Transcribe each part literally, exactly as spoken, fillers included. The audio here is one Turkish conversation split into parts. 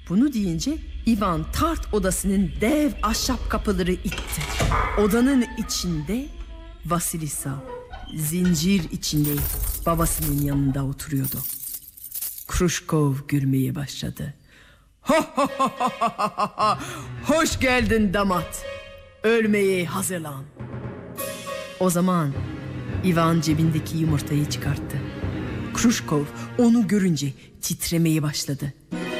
Bunu deyince Ivan tart odasının dev ahşap kapıları itti. Odanın içinde Vasilisa zincir içinde babasının yanında oturuyordu. Kruşkov gülmeye başladı. Hoş geldin damat. Ölmeye hazırlan. O zaman Ivan cebindeki yumurtayı çıkarttı. Kruşkov onu görünce titremeye başladı.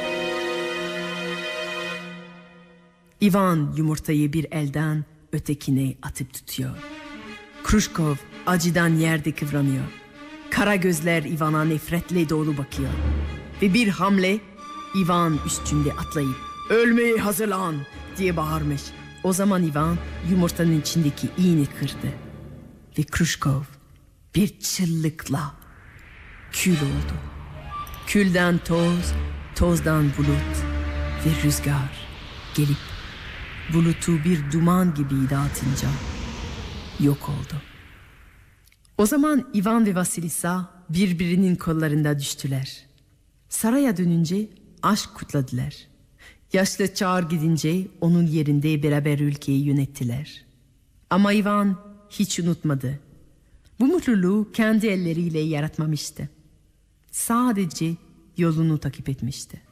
Ivan yumurtayı bir elden ötekine atıp tutuyor. Kruşkov acıdan yerde kıvranıyor. Kara gözler Ivan'a nefretle dolu bakıyor. Ve bir hamle Ivan üstünde atlayıp ölmeye hazırlan diye bağırmış. O zaman Ivan yumurtanın içindeki iğne kırdı. Ve Kruşkov bir çığlıkla kül oldu. Külden toz, tozdan bulut ve rüzgar gelip bulutu bir duman gibi dağıtınca yok oldu. O zaman Ivan ve Vasilisa birbirinin kollarında düştüler. Saraya dönünce aşk kutladılar. Yaşlı Çar gidince onun yerinde beraber ülkeyi yönettiler. Ama Ivan hiç unutmadı. Bu mutluluğu kendi elleriyle yaratmamıştı. Sadece yolunu takip etmişti.